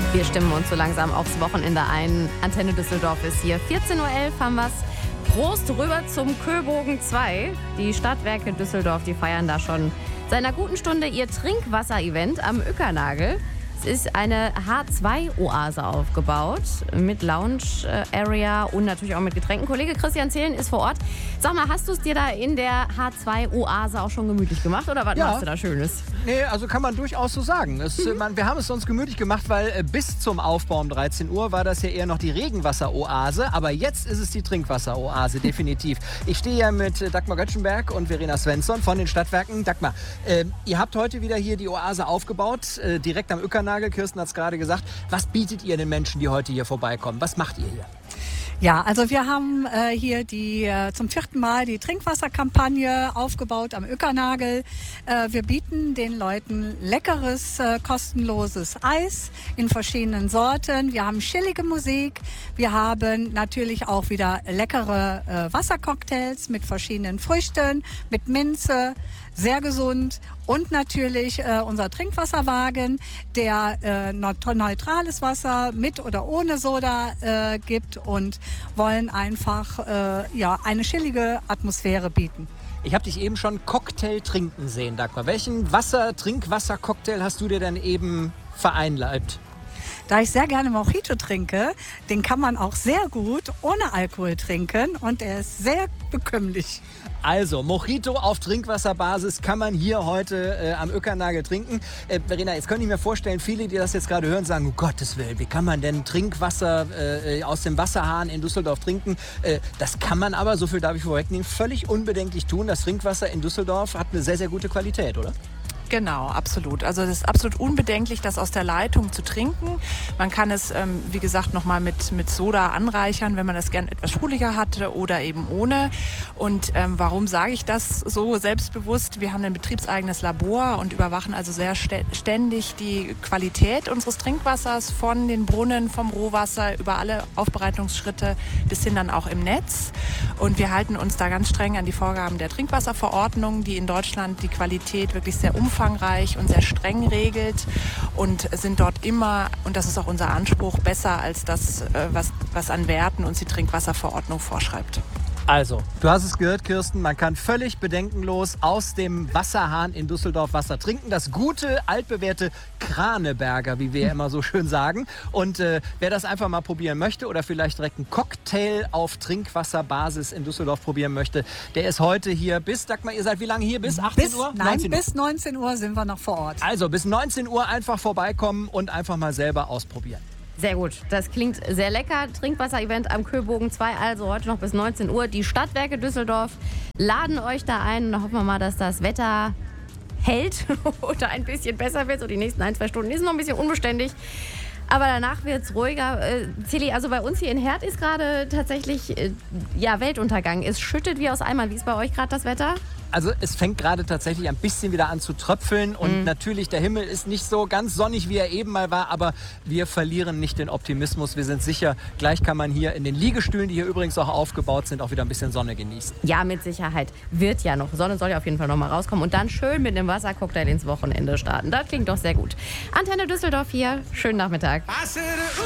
Wir stimmen uns so langsam aufs Wochenende ein. Antenne Düsseldorf ist hier. 14.11 Uhr haben wir's. Prost rüber zum Köbogen 2. Die Stadtwerke Düsseldorf, die feiern da schon seit einer guten Stunde ihr Trinkwasser-Event am Uekernagel. Es ist eine H2-Oase aufgebaut mit Lounge-Area und natürlich auch mit Getränken. Kollege Christian Zehlen ist vor Ort. Sag mal, hast du es dir da in der H2-Oase auch schon gemütlich gemacht oder was machst du da Schönes? Nee, also kann man durchaus so sagen. Wir haben es uns gemütlich gemacht, weil bis zum Aufbau um 13 Uhr war das ja eher noch die Regenwasseroase. Aber jetzt ist es die Trinkwasseroase, definitiv. Ich stehe ja mit Dagmar Göttschenberg und Verena Svensson von den Stadtwerken. Dagmar, ihr habt heute wieder hier die Oase aufgebaut, direkt am Uekernagel. Kirsten hat es gerade gesagt. Was bietet ihr den Menschen, die heute hier vorbeikommen? Was macht ihr hier? Ja, also wir haben hier zum 4. Mal die Trinkwasserkampagne aufgebaut am Uekernagel. Wir bieten den Leuten leckeres, kostenloses Eis in verschiedenen Sorten. Wir haben chillige Musik. Wir haben natürlich auch wieder leckere Wassercocktails mit verschiedenen Früchten, mit Minze, sehr gesund. Und natürlich unser Trinkwasserwagen, der neutrales Wasser mit oder ohne Soda gibt und wollen einfach eine chillige Atmosphäre bieten. Ich habe dich eben schon Cocktail trinken sehen, Dagmar. Welchen Trinkwasser-Cocktail hast du dir denn eben vereinleibt? Da ich sehr gerne Mojito trinke, den kann man auch sehr gut ohne Alkohol trinken und er ist sehr bekömmlich. Also, Mojito auf Trinkwasserbasis kann man hier heute am Uekernagel trinken. Verena, jetzt könnte ich mir vorstellen, viele, die das jetzt gerade hören, sagen, um Gottes Willen, wie kann man denn Trinkwasser aus dem Wasserhahn in Düsseldorf trinken? Das kann man aber, so viel darf ich vorwegnehmen, völlig unbedenklich tun. Das Trinkwasser in Düsseldorf hat eine sehr, sehr gute Qualität, oder? Genau, absolut. Also es ist absolut unbedenklich, das aus der Leitung zu trinken. Man kann es, wie gesagt, nochmal mit Soda anreichern, wenn man das gern etwas sprudelige hatte oder eben ohne. Und warum sage ich das so selbstbewusst? Wir haben ein betriebseigenes Labor und überwachen also sehr ständig die Qualität unseres Trinkwassers von den Brunnen, vom Rohwasser über alle Aufbereitungsschritte bis hin dann auch im Netz. Und wir halten uns da ganz streng an die Vorgaben der Trinkwasserverordnung, die in Deutschland die Qualität wirklich sehr umfangreich und sehr streng regelt und sind dort immer, und das ist auch unser Anspruch, besser als das, was an Werten uns die Trinkwasserverordnung vorschreibt. Also, du hast es gehört, Kirsten, man kann völlig bedenkenlos aus dem Wasserhahn in Düsseldorf Wasser trinken. Das gute, altbewährte Kraneberger, wie wir ja immer so schön sagen. Und wer das einfach mal probieren möchte oder vielleicht direkt einen Cocktail auf Trinkwasserbasis in Düsseldorf probieren möchte, der ist heute hier bis, Dagmar, ihr seid wie lange hier? Bis 18 Uhr? Nein, bis 19 Uhr sind wir noch vor Ort. Also, bis 19 Uhr einfach vorbeikommen und einfach mal selber ausprobieren. Sehr gut, das klingt sehr lecker. Trinkwasser-Event am Köbogen 2, also heute noch bis 19 Uhr. Die Stadtwerke Düsseldorf laden euch da ein. Und da hoffen wir mal, dass das Wetter hält oder ein bisschen besser wird. So die nächsten 1-2 Stunden ist noch ein bisschen unbeständig. Aber danach wird es ruhiger. Zilli, also bei uns hier in Herd ist gerade tatsächlich Weltuntergang. Es schüttet wie aus Eimern. Wie ist bei euch gerade das Wetter? Also es fängt gerade tatsächlich ein bisschen wieder an zu tröpfeln und natürlich der Himmel ist nicht so ganz sonnig, wie er eben mal war, aber wir verlieren nicht den Optimismus. Wir sind sicher, gleich kann man hier in den Liegestühlen, die hier übrigens auch aufgebaut sind, auch wieder ein bisschen Sonne genießen. Ja, mit Sicherheit. Wird ja noch. Sonne soll ja auf jeden Fall noch mal rauskommen und dann schön mit einem Wassercocktail ins Wochenende starten. Das klingt doch sehr gut. Antenne Düsseldorf hier. Schönen Nachmittag.